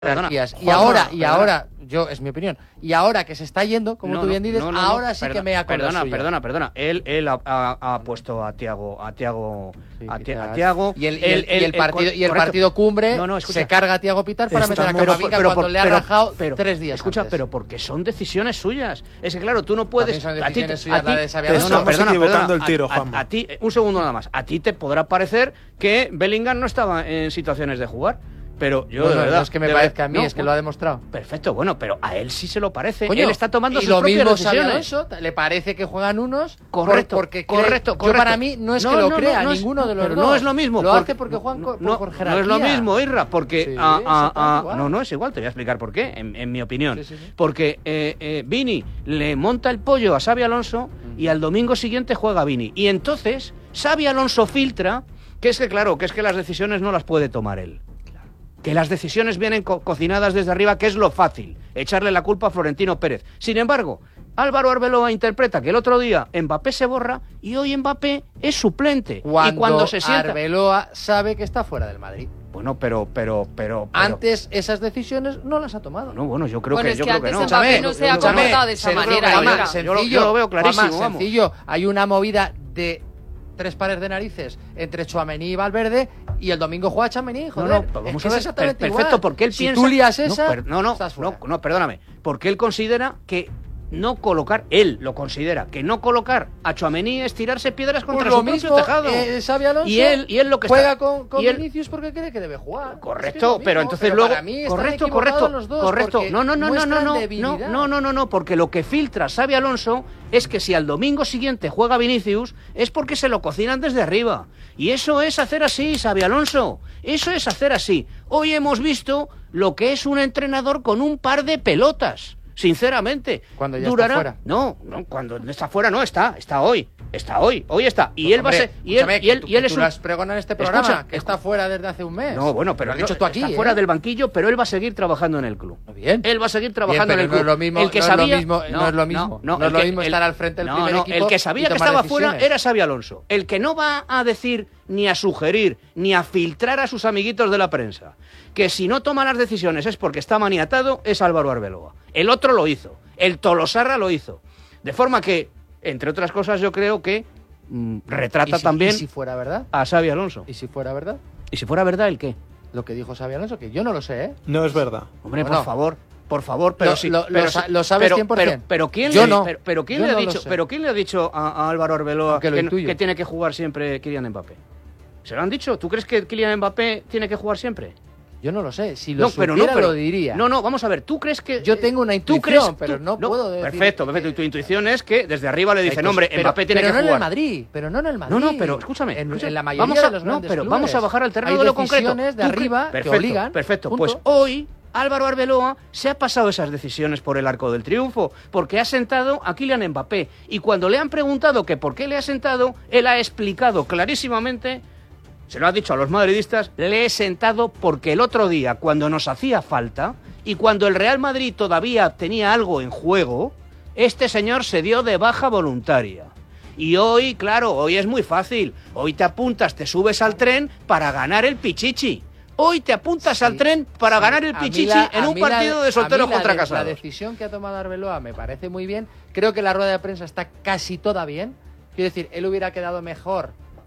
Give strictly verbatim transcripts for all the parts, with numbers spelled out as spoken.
jerarquías. Y ahora, y ahora, yo, es mi opinión, y ahora que se está yendo, como no, tú bien dices, no, no, ahora no, sí perdona, que me ha Perdona, perdona, perdona. Él, él ha, ha, ha puesto a Thiago, a Thiago, sí, a, quizás. a Thiago. Y el, y el, el, el partido, y el partido cumbre no, no, escucha, se carga a Thiago Pitar para meter a pero, Camavinga pero, cuando pero, le ha pero, rajado pero, tres días Escucha, antes. pero porque son decisiones suyas. Es que claro, tú no puedes. Son a ti, decisiones a suyas, ti, la de Xabi Alonso. no, no, perdona, equivocando perdona, el tiro, a, Juanma. a, a ti, un segundo nada más. A ti te podrá parecer que Bellingham no estaba en situaciones de jugar. Pero yo, bueno, de verdad, no es que me de parezca a mí, no, es que lo ha demostrado. Perfecto, bueno, pero a él sí se lo parece. Coño, él está tomando y sus lo propias mismo decisiones. Xabi Alonso, le parece que juegan unos Correcto, por, porque correcto, cree, correcto. Yo para mí no es no, que lo no, crea no, no ninguno es, de los pero dos. no es lo mismo. Lo porque, hace porque Juan no, por, no, por no es lo mismo, Irra, porque sí, a, a, a, igual. no, no es igual. Te voy a explicar por qué, en, en mi opinión. Sí, sí, sí. Porque eh, eh, Vini le monta el pollo a Xabi Alonso mm. y al domingo siguiente juega Vini. Y entonces Xabi Alonso filtra que es que claro, que es que las decisiones no las puede tomar él. Que las decisiones vienen co- cocinadas desde arriba, que es lo fácil, echarle la culpa a Florentino Pérez. Sin embargo, Álvaro Arbeloa interpreta que el otro día Mbappé se borra y hoy Mbappé es suplente. Cuando y cuando se sienta... Arbeloa sabe que está fuera del Madrid. Bueno, pero, pero, pero, pero... Antes esas decisiones no las ha tomado. No, bueno, yo creo bueno, que, es yo que creo que antes no. Mbappé Escúchame, no se ha escúchame, comportado de esa se- manera. Juanma, Irra. sencillo, yo, lo, yo lo veo clarísimo, Juanma, vamos. sencillo. Hay una movida de tres pares de narices entre Tchouaméni y Valverde y el domingo juega Tchouaméni, joder. No, no, pues vamos es que a ver, es exactamente per- perfecto, igual. porque él si piensa... tú lías esa, no, per- no, no, estás fuera. no, no, perdóname, porque él considera que no colocar, él lo considera, que no colocar a Tchouaméni es tirarse piedras contra Pues lo su propio mismo, tejado. eh, Xabi Alonso y él, y él lo que juega está, con, con y él- Vinicius porque cree que debe jugar. Correcto, Es que es lo mismo, pero entonces pero luego para mí están correcto, equivocados correcto, los dos correcto. porque No, no, no, no, no, muestran no, debilidad. no, no, no, no, porque lo que filtra Xabi Alonso es que si al domingo siguiente juega Vinicius es porque se lo cocinan desde arriba. Y eso es hacer así, Xabi Alonso. Eso es hacer así. Hoy hemos visto lo que es un entrenador con un par de pelotas. Sinceramente, Cuando ya durará. está fuera. No, no, cuando está fuera no está, está hoy, está hoy, hoy está. Y Pues, él hombre, va a ser, y él, escúchame, y él, que tú- y él que es tú un... lo has pregonado en este programa, Escucha, que está fuera desde hace un mes. No, bueno, pero lo has no, dicho tú aquí, está ¿eh? fuera del banquillo, pero él va a seguir trabajando en el club. Bien. Él va a seguir trabajando Bien, en el pero club. no es lo mismo- el que no es lo sabía, mismo- no es lo mismo. No es el lo que- mismo el- estar al frente del no, primer no, equipo el que y sabía que tomar estaba fuera decisiones. era Xabi Alonso. El que no va a decir ni a sugerir ni a filtrar a sus amiguitos de la prensa que si no toma las decisiones es porque está maniatado es Álvaro Arbeloa. El otro lo hizo. El Tolosarra lo hizo. De forma que, entre otras cosas, yo creo que mm, retrata ¿Y si, también ¿Y si fuera verdad? a Xabi Alonso. ¿Y si fuera verdad? ¿Y si fuera verdad el qué? Lo que dijo Xabi Alonso, que yo no lo sé, ¿eh? No es verdad. Hombre, Bueno. por favor, por favor, pero Lo- sí, lo- pero lo sa- sí, lo sabes pero, cien por pero, cien. pero quién Yo le, no. pero, pero quién Yo le ha no lo dicho, sé. pero quién le ha dicho a, a Álvaro Arbeloa Aunque lo que, intuyo. que tiene que jugar siempre Kylian Mbappé? ¿Se lo han dicho? ¿Tú crees que Kylian Mbappé tiene que jugar siempre? Yo no lo sé. Si lo No, pero supiera, no, pero lo diría. No, no, vamos a ver, ¿tú crees que Yo tengo una ¿tú intuición, crees- pero tú- no puedo decir- Perfecto, perfecto. Y tu intuición es que desde arriba le dicen, Hay cosas- hombre, pero- Mbappé tiene pero que no jugar. en el Madrid, pero no en el Madrid. No, no, pero escúchame. En, escúchame. en la mayoría vamos a, de los no, grandes pero clubes. vamos a bajar al terreno Hay de lo concreto. decisiones de Tú cre- arriba que perfecto, obligan. Perfecto, punto. pues hoy Álvaro Arbeloa se ha pasado esas decisiones por el arco del triunfo, porque ha sentado a Kylian Mbappé. Y cuando le han preguntado que por qué le ha sentado, él ha explicado clarísimamente, se lo ha dicho a los madridistas, le he sentado porque el otro día, cuando nos hacía falta, y cuando el Real Madrid todavía tenía algo en juego, este señor se dio de baja voluntaria. Y hoy, claro, hoy es muy fácil. Hoy te apuntas, te subes al tren para ganar el pichichi. Hoy te apuntas Sí, al tren para sí. ganar el A mí pichichi la- en a un mí la- partido de a solteros mí la contra de- casados. La decisión que ha tomado Arbeloa me parece muy bien. Creo que la rueda de prensa está casi toda bien. Quiero decir, él hubiera quedado mejor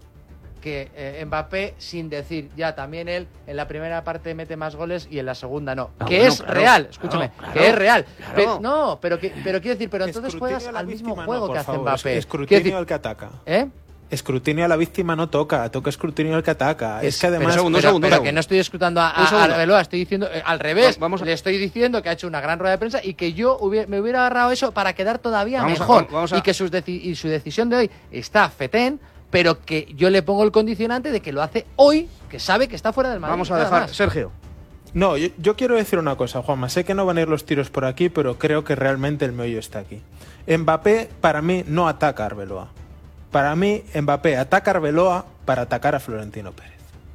que eh, Mbappé sin decir, ya también él en la primera parte mete más goles y en la segunda no. Ah, que bueno, es claro, real, escúchame, claro, que claro, es real. claro. Pero, no, pero, que, pero quiero decir, pero entonces Escrutinio juegas a la al mismo víctima, juego no, por que hace favor. Mbappé. Escrutinio Quiero decir, al que ataca. ¿eh? Escrutinio a la víctima no toca, toca escrutinio al que ataca. Es, Es- que además... pero segundo, pero, segundo, pero segundo. que no estoy escrutando a, Un a segundo. Arbeloa, estoy diciendo eh, al revés. Va- vamos a- Le estoy diciendo que ha hecho una gran rueda de prensa y que yo hubiera- me hubiera agarrado eso para quedar todavía Vamos a- mejor. vamos a- Y que sus deci- y su decisión de hoy está fetén, pero que yo le pongo el condicionante de que lo hace hoy, que sabe que está fuera del Madrid. Vamos a nada dejar, más. Sergio. No, yo, yo quiero decir una cosa, Juanma. Sé que no van a ir los tiros por aquí, pero creo que realmente el meollo está aquí. Mbappé, para mí, no ataca a Arbeloa. Para mí, Mbappé ataca a Arbeloa para atacar a Florentino Pérez.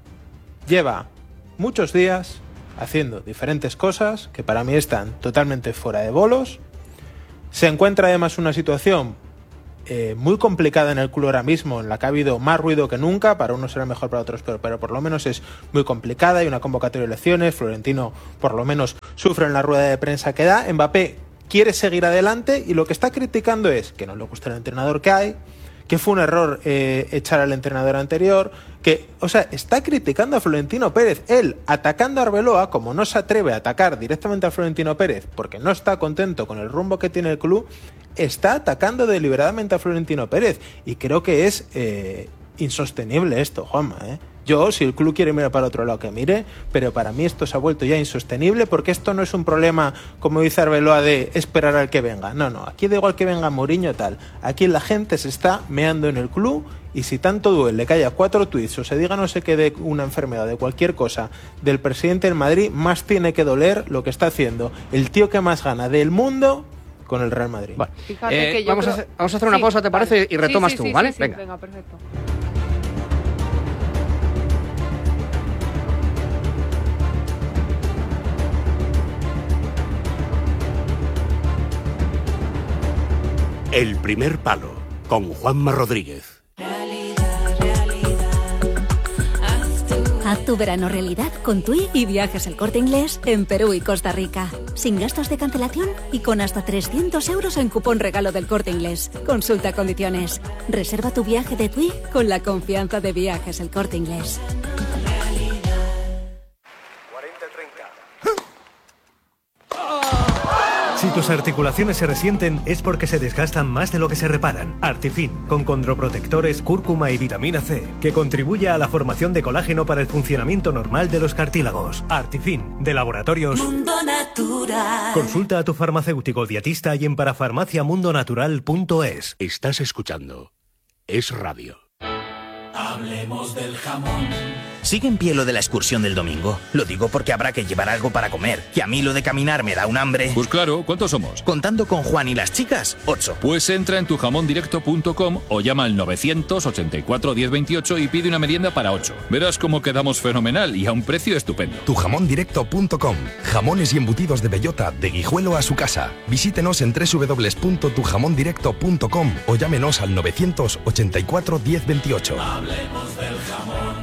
Lleva muchos días haciendo diferentes cosas que para mí están totalmente fuera de bolos. Se encuentra además una situación eh, muy complicada en el club ahora mismo, en la que ha habido más ruido que nunca, para unos será mejor, para otros peor, pero por lo menos es muy complicada. Hay una convocatoria de elecciones, Florentino por lo menos sufre en la rueda de prensa que da, Mbappé quiere seguir adelante y lo que está criticando es que no le gusta el entrenador que hay, que fue un error eh, echar al entrenador anterior, que, o sea, está criticando a Florentino Pérez, él atacando a Arbeloa, como no se atreve a atacar directamente a Florentino Pérez porque no está contento con el rumbo que tiene el club, está atacando deliberadamente a Florentino Pérez, y creo que es eh, insostenible esto, Juanma, ¿eh? Yo, si el club quiere mirar para otro lado, que mire, pero para mí esto se ha vuelto ya insostenible, porque esto no es un problema, como dice Arbeloa, de esperar al que venga. No, no, aquí da igual que venga Mourinho tal. Aquí la gente se está meando en el club, y si tanto duele que haya cuatro tuits o se diga no sé qué de una enfermedad, de cualquier cosa, del presidente del Madrid, más tiene que doler lo que está haciendo el tío que más gana del mundo con el Real Madrid. Vale. Eh, que vamos, creo... a hacer, vamos a hacer una sí, pausa, ¿te parece? Vale. Y retomas sí, sí, tú, sí, ¿vale? Sí, sí, venga. venga, perfecto. El primer palo, con Juanma Rodríguez. Realidad, realidad. Haz tu... Haz tu verano realidad con TUI y Viajes El Corte Inglés en Perú y Costa Rica. Sin gastos de cancelación y con hasta trescientos euros en cupón regalo del Corte Inglés. Consulta condiciones. Reserva tu viaje de TUI con la confianza de Viajes El Corte Inglés. Si tus articulaciones se resienten es porque se desgastan más de lo que se reparan. Artifin, con condroprotectores, cúrcuma y vitamina C, que contribuye a la formación de colágeno para el funcionamiento normal de los cartílagos. Artifin, de Laboratorios Mundo Natural. Consulta a tu farmacéutico dietista y en parafarmacia mundo natural punto es. Estás escuchando Es Radio. Hablemos del jamón. ¿Sigue en pie lo de la excursión del domingo? Lo digo porque habrá que llevar algo para comer. Que a mí lo de caminar me da un hambre. Pues claro, ¿cuántos somos? Contando con Juan y las chicas, ocho. Pues entra en tu jamón directo punto com o llama al novecientos ochenta y cuatro diez veintiocho y pide una merienda para ocho. Verás cómo quedamos fenomenal y a un precio estupendo. tu jamón directo punto com. Jamones y embutidos de bellota, de Guijuelo a su casa. Visítenos en doble u doble u doble u punto tu jamón directo punto com o llámenos al novecientos ochenta y cuatro diez veintiocho. Hablemos del jamón.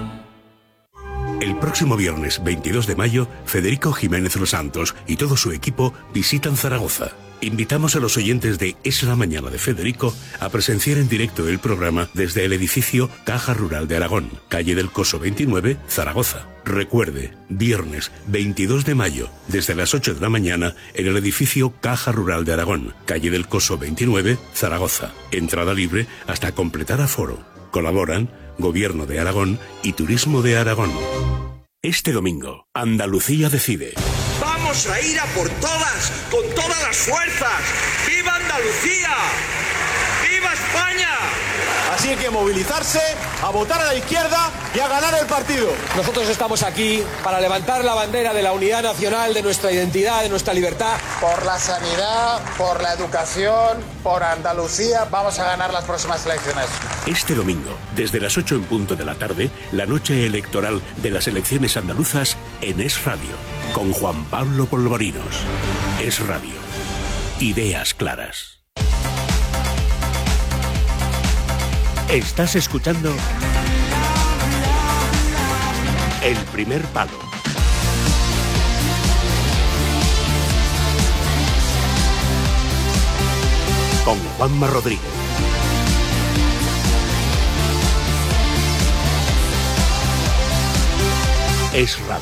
El próximo viernes veintidós de mayo, Federico Jiménez Los Santos y todo su equipo visitan Zaragoza. Invitamos a los oyentes de Es la Mañana de Federico a presenciar en directo el programa desde el edificio Caja Rural de Aragón, calle del Coso veintinueve, Zaragoza. Recuerde, viernes veintidós de mayo, desde las ocho de la mañana, en el edificio Caja Rural de Aragón, calle del Coso veintinueve, Zaragoza. Entrada libre hasta completar aforo. Colaboran Gobierno de Aragón y Turismo de Aragón. Este domingo, Andalucía decide. ¡Vamos a ir a por todas, con todas las fuerzas! ¡Viva Andalucía! ¡Viva España! Así hay que movilizarse, a votar a la izquierda y a ganar el partido. Nosotros estamos aquí para levantar la bandera de la unidad nacional, de nuestra identidad, de nuestra libertad. Por la sanidad, por la educación, por Andalucía, vamos a ganar las próximas elecciones. Este domingo, desde las ocho en punto de la tarde, la noche electoral de las elecciones andaluzas en Es Radio, con Juan Pablo Polvorinos. Es Radio. Ideas claras. Estás escuchando El Primer Palo. Con Juanma Rodríguez. Es Radio.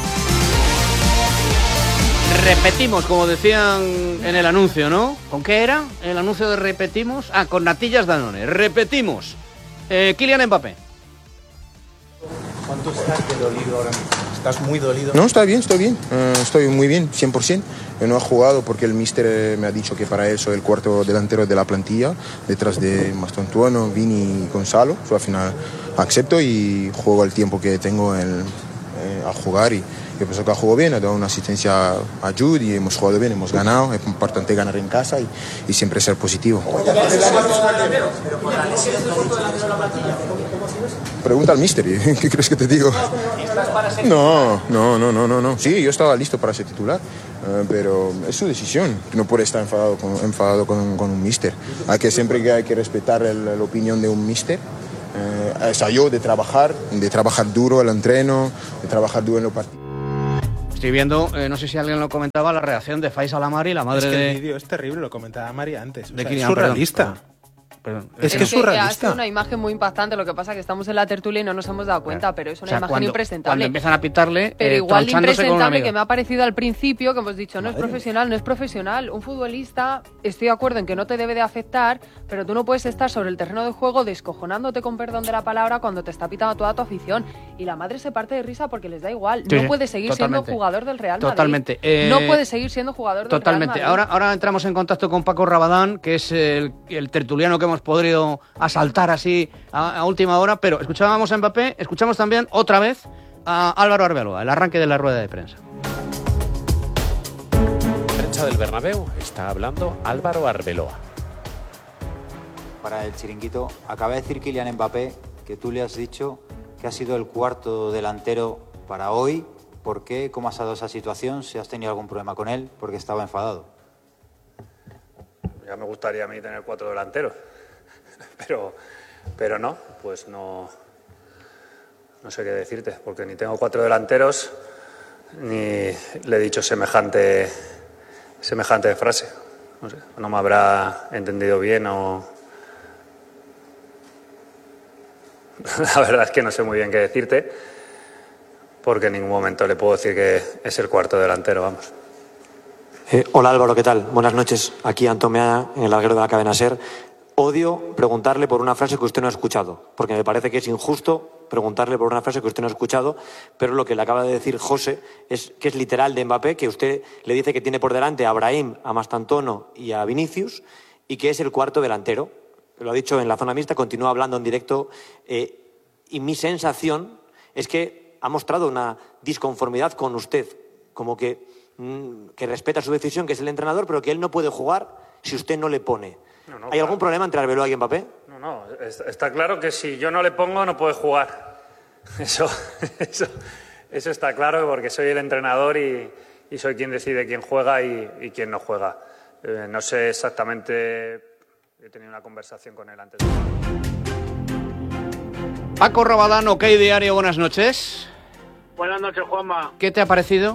Repetimos, como decían en el anuncio, ¿no? ¿Con qué era el anuncio de repetimos? Ah, con natillas Danone. Repetimos. Eh, Kylian Mbappé. ¿Cuánto estás de dolido ahora mismo? ¿Estás muy dolido? No, está bien, estoy bien. Uh, estoy muy bien, cien por ciento. Yo no he jugado porque el míster me ha dicho que para él soy el cuarto delantero de la plantilla, detrás de Mastontuono, Vini y Gonzalo. So, al final acepto y juego el tiempo que tengo en, eh, a jugar y yo pienso que ha jugado bien, ha dado una asistencia a Jude y hemos jugado bien, hemos ganado, es importante ganar en casa y, y siempre ser positivo. Pero por la lesión del cuarto delantero de la plantilla, ¿cómo ha sido eso? pregunta al míster, ¿qué crees que te digo? No, no, no, no, no, no. Sí, yo estaba listo para ser titular, uh, pero es su decisión. No puede estar enfadado con, enfadado con, con un míster. Hay que siempre que hay que respetar el, la opinión de un míster. Uh, es a yo de trabajar, de trabajar duro el entreno, de trabajar duro en los partidos. Estoy viendo, eh, no sé si alguien lo comentaba, la reacción de Faisal Amari, la madre es que de... el vídeo es terrible, lo comentaba Mari antes. O de sea, Kylian, es surrealista. Perdón, perdón. Es, es que es surrealista. Es una imagen muy impactante, lo que pasa es que estamos en la tertulia y no nos hemos dado cuenta, claro. Pero es una o sea, imagen cuando, impresentable. Cuando empiezan a pitarle, pero eh, igual de impresentable con que me ha parecido al principio, que hemos dicho, no Madre es profesional, no es profesional. Un futbolista, estoy de acuerdo en que no te debe de afectar, pero tú no puedes estar sobre el terreno de juego descojonándote, con perdón de la palabra, cuando te está pitando toda tu afición. Y la madre se parte de risa porque les da igual. Sí, no sí, puede seguir totalmente. siendo jugador del Real Madrid. Totalmente. Eh, no puede seguir siendo jugador del totalmente. Real Madrid. Ahora, ahora entramos en contacto con Paco Rabadán, que es el, el tertuliano que hemos podido asaltar así a, a última hora, pero escuchábamos a Mbappé, escuchamos también otra vez a Álvaro Arbeloa, el arranque de la rueda de prensa. Prensa del Bernabéu, está hablando Álvaro Arbeloa. Para el chiringuito, acaba de decir Kylian Mbappé que tú le has dicho que ha sido el cuarto delantero para hoy. ¿Por qué? ¿Cómo has dado esa situación? ¿Si has tenido algún problema con él? Porque estaba enfadado. Ya me gustaría a mí tener cuatro delanteros, pero, pero no, pues no, no sé qué decirte, porque ni tengo cuatro delanteros, ni le he dicho semejante, semejante frase. No sé, no me habrá entendido bien o... La verdad es que no sé muy bien qué decirte, porque en ningún momento le puedo decir que es el cuarto delantero, vamos. Eh, hola Álvaro, ¿qué tal? Buenas noches. Aquí Antomea, en el larguero de la cadena SER. Odio preguntarle por una frase que usted no ha escuchado, porque me parece que es injusto preguntarle por una frase que usted no ha escuchado, pero lo que le acaba de decir José es que es literal de Mbappé, que usted le dice que tiene por delante a Brahim, a Mastantuono y a Vinicius, y que es el cuarto delantero. Lo ha dicho en la zona mixta, continúa hablando en directo, eh, y mi sensación es que ha mostrado una disconformidad con usted, como que que respeta su decisión, que es el entrenador, pero que él no puede jugar si usted no le pone. No, no, ¿Hay claro. algún problema entre Arbeloa y Mbappé? No, no, está claro que si yo no le pongo no puede jugar. Eso, eso, eso está claro, porque soy el entrenador y, y soy quien decide quién juega y, y quién no juega. Eh, no sé exactamente, he tenido una conversación con él antes. Paco Rabadán, OK Diario, buenas noches. Buenas noches, Juanma. ¿Qué te ha parecido?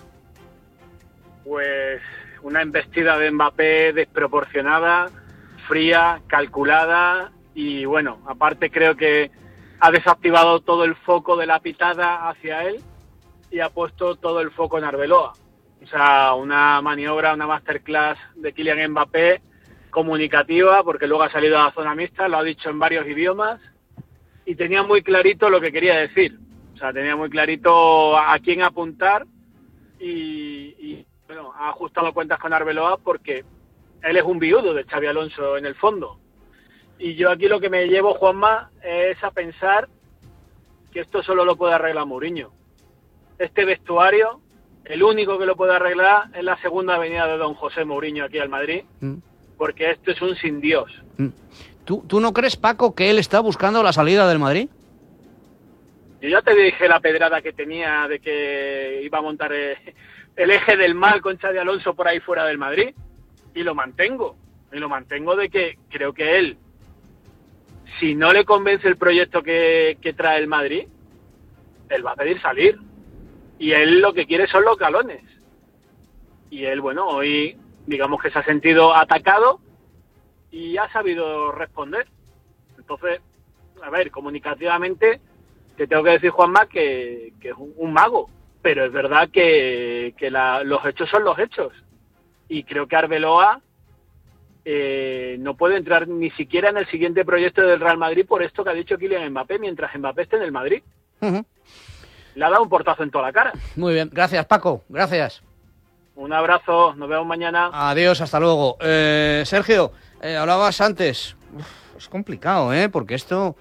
Pues una embestida de Mbappé desproporcionada, fría, calculada y bueno, aparte creo que ha desactivado todo el foco de la pitada hacia él y ha puesto todo el foco en Arbeloa. O sea, una maniobra, una masterclass de Kylian Mbappé comunicativa, porque luego ha salido a la zona mixta, lo ha dicho en varios idiomas y tenía muy clarito lo que quería decir. O sea, tenía muy clarito a quién apuntar y... y bueno, ha ajustado cuentas con Arbeloa porque él es un viudo de Xabi Alonso en el fondo. Y yo aquí lo que me llevo, Juanma, es a pensar que esto solo lo puede arreglar Mourinho. Este vestuario, el único que lo puede arreglar es la segunda venida de don José Mourinho aquí al Madrid, mm. porque esto es un sin Dios. Mm. ¿Tú, ¿Tú no crees, Paco, que él está buscando la salida del Madrid? Yo ya te dije la pedrada que tenía de que iba a montar... Eh, el eje del mal con Xabi Alonso por ahí fuera del Madrid, y lo mantengo, y lo mantengo de que creo que él, si no le convence el proyecto que, que trae el Madrid, él va a pedir salir, y él lo que quiere son los galones, y él, bueno, hoy digamos que se ha sentido atacado y ha sabido responder. Entonces, a ver, comunicativamente te tengo que decir, Juanma, que, que es un, un mago. Pero es verdad que, que la, los hechos son los hechos. Y creo que Arbeloa eh, no puede entrar ni siquiera en el siguiente proyecto del Real Madrid por esto que ha dicho Kylian Mbappé, mientras Mbappé esté en el Madrid. Uh-huh. Le ha dado un portazo en toda la cara. Muy bien, gracias Paco, gracias. Un abrazo, nos vemos mañana. Adiós, hasta luego. Eh, Sergio, eh, hablabas antes. Uf, es complicado, ¿eh? Porque esto...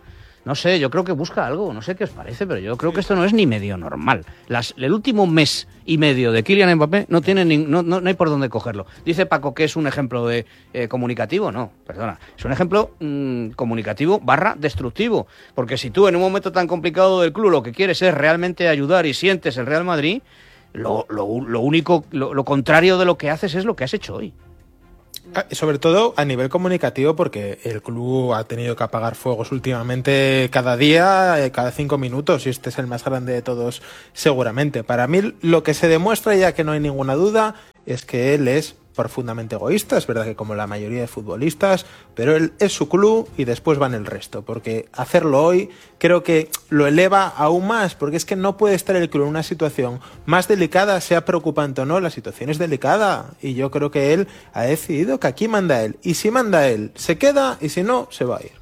No sé, yo creo que busca algo, no sé qué os parece, pero yo creo que esto no es ni medio normal. Las, el último mes y medio de Kylian Mbappé no tiene ni, no, no, no hay por dónde cogerlo. Dice Paco que es un ejemplo de eh, comunicativo, no, perdona, es un ejemplo mmm, comunicativo barra destructivo, porque si tú en un momento tan complicado del club lo que quieres es realmente ayudar y sientes el Real Madrid, lo, lo, lo único, lo, lo contrario de lo que haces es lo que has hecho hoy. Sobre todo a nivel comunicativo, porque el club ha tenido que apagar fuegos últimamente cada día, cada cinco minutos, y este es el más grande de todos seguramente. Para mí lo que se demuestra, ya que no hay ninguna duda, es que él es profundamente egoísta. Es verdad que como la mayoría de futbolistas, pero él es su club y después van el resto, porque hacerlo hoy creo que lo eleva aún más, porque es que no puede estar el club en una situación más delicada, sea preocupante o no, la situación es delicada, y yo creo que él ha decidido que aquí manda él, y si manda él se queda, y si no se va a ir.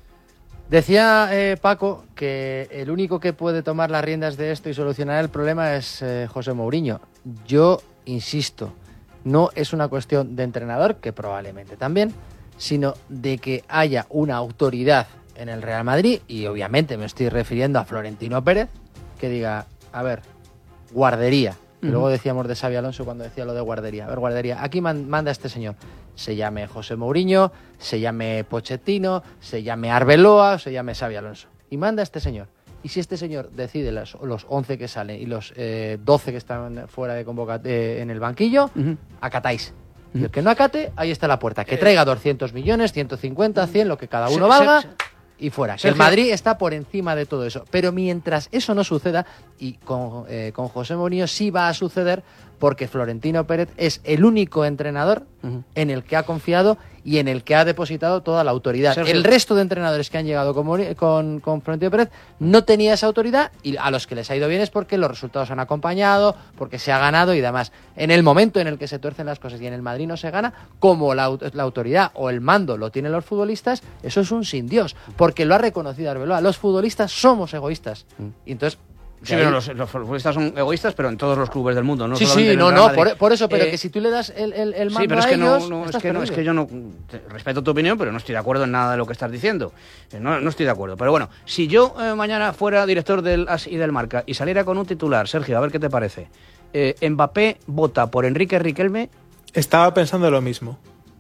Decía eh, Paco que el único que puede tomar las riendas de esto y solucionar el problema es eh, José Mourinho. Yo insisto, no es una cuestión de entrenador, que probablemente también, sino de que haya una autoridad en el Real Madrid, y obviamente me estoy refiriendo a Florentino Pérez, que diga, a ver, guardería. Uh-huh. Y luego decíamos de Xabi Alonso cuando decía lo de guardería. A ver, guardería, aquí man- manda este señor. Se llame José Mourinho, se llame Pochettino, se llame Arbeloa, se llame Xabi Alonso. Y manda este señor. Y si este señor decide los, los once que salen y los eh, doce que están fuera de convocatoria eh, en el banquillo, uh-huh. acatáis. Uh-huh. Y el que no acate, ahí está la puerta. Que traiga doscientos millones, ciento cincuenta, cien, lo que cada uno valga, y fuera. Que el Madrid está por encima de todo eso. Pero mientras eso no suceda, y con, eh, con José Mourinho sí va a suceder, porque Florentino Pérez es el único entrenador uh-huh. en el que ha confiado y en el que ha depositado toda la autoridad. Sergio. El resto de entrenadores que han llegado con, con, con Florentino Pérez no tenía esa autoridad, y a los que les ha ido bien es porque los resultados han acompañado, porque se ha ganado y demás. En el momento en el que se tuercen las cosas y en el Madrid no se gana, como la, la autoridad o el mando lo tienen los futbolistas, eso es un sin Dios, porque lo ha reconocido Arbeloa. Los futbolistas somos egoístas. Mm. Y entonces... Sí, pero los, los futbolistas son egoístas, pero en todos los clubes del mundo, no sí, solamente sí, en no, el Real no, Madrid. por, por eso, pero eh, que si tú le das el, el, el mando sí, pero es a que ellos, no, no, es, que perdido. no es que yo no te, respeto tu opinión, pero no estoy de acuerdo en nada de lo que estás diciendo. No, no estoy de acuerdo. Pero bueno, si yo eh, mañana fuera director del A S y del Marca y saliera con un titular, Sergio, a ver qué te parece. Eh, Mbappé vota por Enrique Riquelme. Estaba pensando lo mismo.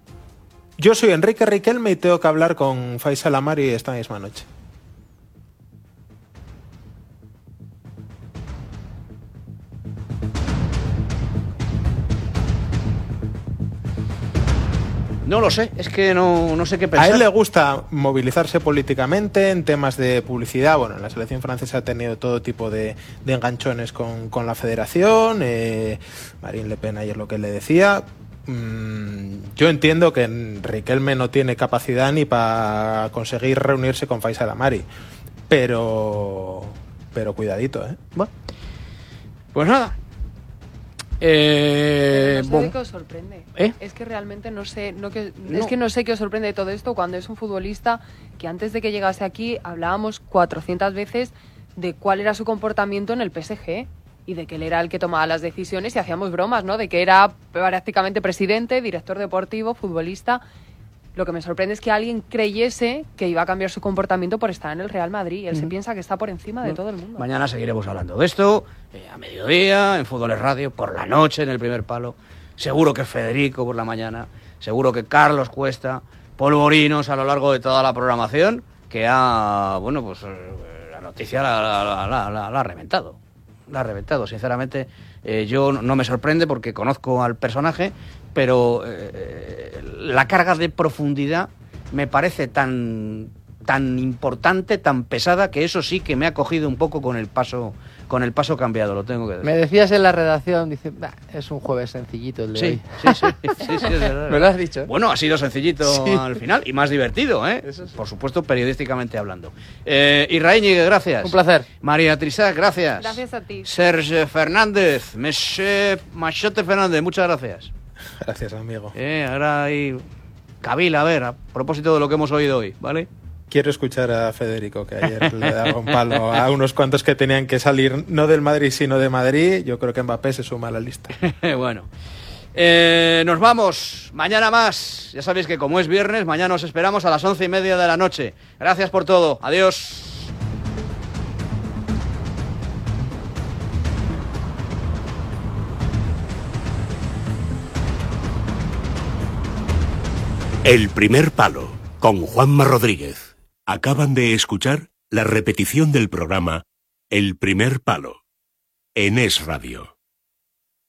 Yo soy Enrique Riquelme y tengo que hablar con Faisal Amari esta misma noche. No lo sé, es que no, no sé qué pensar. A él le gusta movilizarse políticamente en temas de publicidad. Bueno, la selección francesa ha tenido todo tipo de, de enganchones con, con la federación. Eh, Marine Le Pen ayer lo que le decía. Mm, yo entiendo que Riquelme no tiene capacidad ni para conseguir reunirse con Faisal Amari. Pero, pero cuidadito, ¿eh? Bueno, pues nada. Eh, no sé bon. de qué os sorprende. ¿Eh? Es que realmente no sé, no que, no. es que no sé qué os sorprende de todo esto cuando es un futbolista que antes de que llegase aquí hablábamos cuatrocientas veces de cuál era su comportamiento en el P S G y de que él era el que tomaba las decisiones y hacíamos bromas, ¿no? De que era prácticamente presidente, director deportivo, futbolista. Lo que me sorprende es que alguien creyese que iba a cambiar su comportamiento por estar en el Real Madrid. Él mm. se piensa que está por encima de mm. todo el mundo. Mañana seguiremos hablando de esto, eh, a mediodía, en Fútbol Radio, por la noche, en el primer palo. Seguro que es Federico por la mañana, seguro que Carlos Cuesta, polvorinos a lo largo de toda la programación, que ha, bueno, pues la noticia la, la, la, la, la ha reventado. La ha reventado, sinceramente. Eh, yo no me sorprende porque conozco al personaje, pero eh, la carga de profundidad me parece tan, tan importante, tan pesada, que eso sí que me ha cogido un poco con el paso, con el paso cambiado, lo tengo que decir. Me decías en la redacción, dice, es un jueves sencillito el de sí, hoy. Sí, sí, sí, sí, es verdad. Me lo has dicho. Bueno, ha sido sencillito sí. al final y más divertido, ¿eh? Sí. Por supuesto, periodísticamente hablando. Eh, Israel Ñíguez, gracias. Un placer. María Trisac, gracias. Gracias a ti. Serge Fernández, Monsieur Machote Fernández, muchas gracias. Gracias, amigo. Eh, ahora hay cabila, a ver, a propósito de lo que hemos oído hoy, ¿vale? Quiero escuchar a Federico, que ayer le daba un palo a unos cuantos que tenían que salir no del Madrid, sino de Madrid. Yo creo que Mbappé se suma a la lista. Bueno, eh, nos vamos. Mañana más. Ya sabéis que como es viernes, mañana os esperamos a las once y media de la noche. Gracias por todo. Adiós. El primer palo, con Juanma Rodríguez. Acaban de escuchar la repetición del programa El primer palo, en Es Radio.